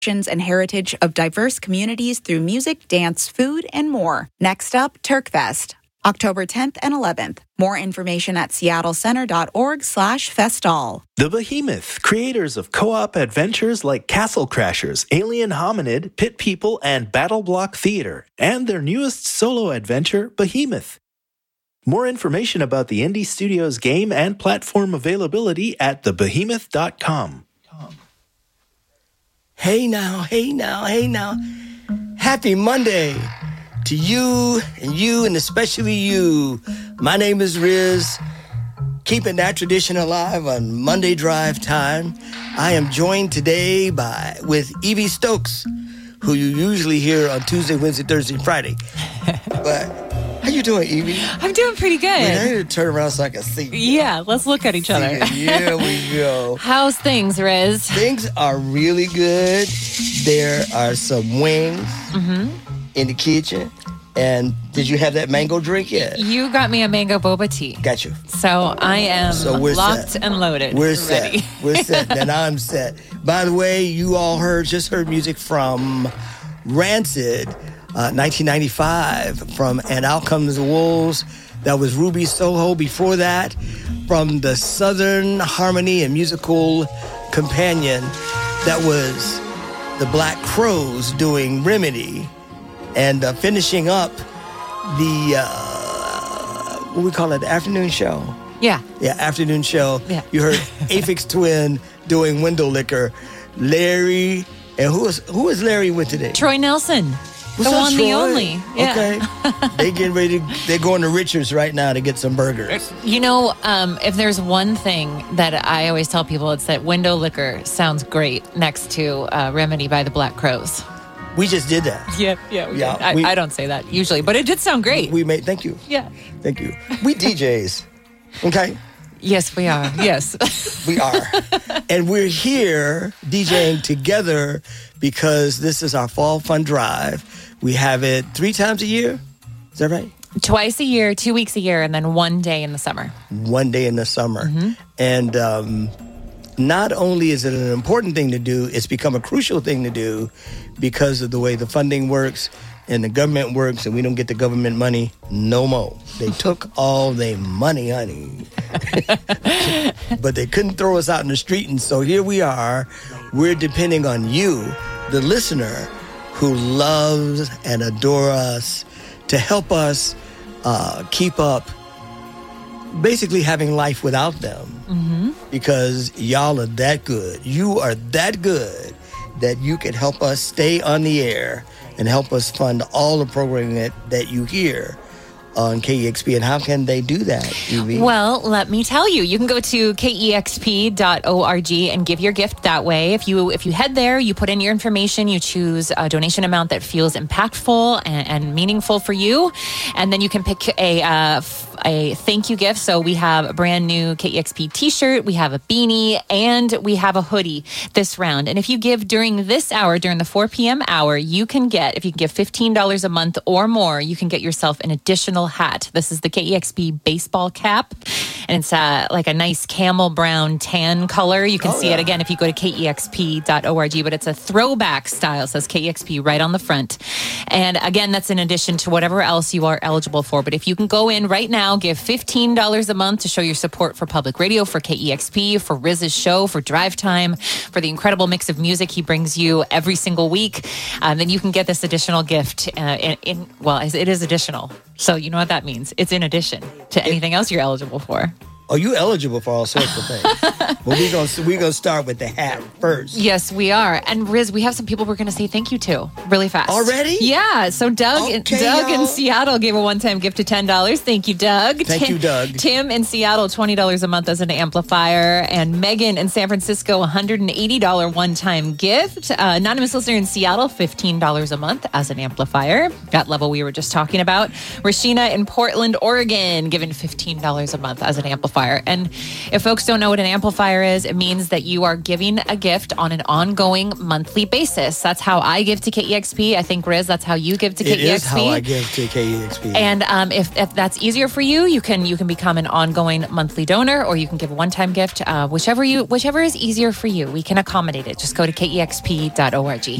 and heritage of diverse communities through music, dance, food, and more. Next up, Turkfest, October 10th and 11th. More information at seattlecenter.org/festall. The Behemoth, creators of co-op adventures like Castle Crashers, Alien Hominid, Pit People, and Battle Block Theater, and their newest solo adventure, Behemoth. More information about the Indie Studios game and platform availability at thebehemoth.com. Hey now. Happy Monday to you and especially you. My name is Riz, keeping that tradition alive on Monday Drive Time. I am joined today with Evie Stokes, who you usually hear on Tuesday, Wednesday, Thursday, and Friday. But how you doing, Evie? I'm doing pretty good. Wait, I need to turn around so I can see you. Yeah, let's look at each other. Here we go. How's things, Riz? Things are really good. There are some wings in the kitchen. And did you have that mango drink yet? You got me a mango boba tea. Got you. So I am we're locked set. and loaded. We're ready. set. We're set. Then I'm set. By the way, you all just heard music from Rancid, 1995, and Out Comes the Wolves. That was Ruby Soho. Before that, from the Southern Harmony and Musical Companion, that was the Black Crowes doing Remedy. And finishing up the, what we call it, the afternoon show. Yeah. Yeah, afternoon show. Yeah. You heard Aphex Twin doing Window Liquor. Larry, and who is Larry with today? Troy Nelson. What's the up, one, Troy? the only. Yeah. Okay. They're going to Richards right now to get some burgers. You know, if there's one thing that I always tell people, it's that Window Liquor sounds great next to Remedy by the Black Crowes. We just did that. Yeah. I don't say that usually, but it did sound great. Thank you. Yeah. Thank you. We DJs. Okay? Yes, we are. Yes. We are. And we're here DJing together because this is our Fall Fun Drive. We have it 3 times a year. Is that right? Twice a year, 2 weeks a year, and then 1 day in the summer. 1 day in the summer. And not only is it an important thing to do, it's become a crucial thing to do because of the way the funding works and the government works, and we don't get the government money no more. They took all their money, honey. But they couldn't throw us out in the street, and so here we are. We're depending on you, the listener, who loves and adores us, to help us keep up basically having life without them. Because y'all are that good. You are that good that you can help us stay on the air and help us fund all the programming that you hear on KEXP. And how can they do that, Evie? Well, let me tell you. You can go to KEXP.org and give your gift that way. If you head there, you put in your information, you choose a donation amount that feels impactful and meaningful for you, and then you can pick a thank you gift. So we have a brand new KEXP t-shirt, we have a beanie, and we have a hoodie this round. And if you give during this hour, during the 4 p.m. hour, if you can give $15 a month or more, you can get yourself an additional hat. This is the KEXP baseball cap, and it's like a nice camel brown tan color. You can see it again if you go to KEXP.org, but it's a throwback style. It says KEXP right on the front. And again, that's in addition to whatever else you are eligible for. But if you can go in right now, give $15 a month to show your support for public radio, for KEXP, for Riz's show, for Drive Time, for the incredible mix of music he brings you every single week, then you can get this additional gift. It is additional. So you know what that means. It's in addition to anything else you're eligible for. Oh, you eligible for all sorts of things. But we're gonna start with the hat first. Yes, we are. And Riz, we have some people we're gonna say thank you to really fast. Already? Yeah. So Doug in Seattle gave a one-time gift of $10. Thank you, Doug. Thank you, Doug. Tim in Seattle, $20 a month as an amplifier. And Megan in San Francisco, $180 one-time gift. Anonymous listener in Seattle, $15 a month as an amplifier. That level we were just talking about. Rashina in Portland, Oregon, given $15 a month as an amplifier. amplifier. And if folks don't know what an amplifier is, it means that you are giving a gift on an ongoing monthly basis. That's how I give to KEXP. I think, Riz, that's how you give to KEXP. It is how I give to KEXP. And if that's easier for you, you can become an ongoing monthly donor, or you can give a one-time gift, whichever is easier for you. We can accommodate it. Just go to KEXP.org.